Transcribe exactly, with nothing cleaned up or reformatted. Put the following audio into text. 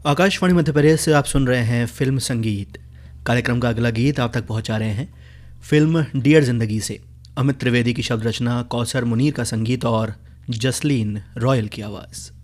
आकाशवाणी मध्य प्रदेश से आप सुन रहे हैं फिल्म संगीत। कार्यक्रम का अगला गीत आप तक पहुंचा रहे हैं फिल्म डियर जिंदगी से। अमित त्रिवेदी की शब्द रचना, कौसर मुनीर का संगीत और जसलीन रॉयल की आवाज़।